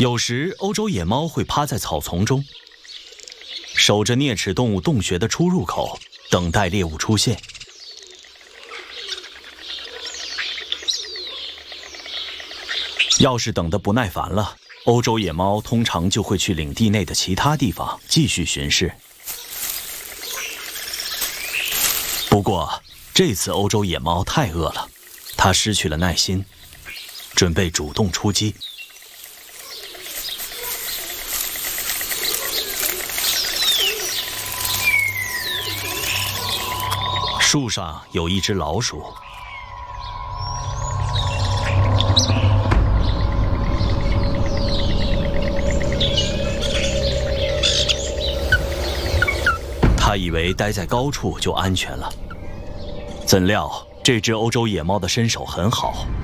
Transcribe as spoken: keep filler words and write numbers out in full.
有时，欧洲野猫会趴在草丛中，守着啮齿动物洞穴的出入口，等待猎物出现。要是等得不耐烦了，欧洲野猫通常就会去领地内的其他地方继续巡视。不过，这次欧洲野猫太饿了，它失去了耐心，准备主动出击。树上有一只老鼠，他以为待在高处就安全了，怎料这只欧洲野猫的身手很好，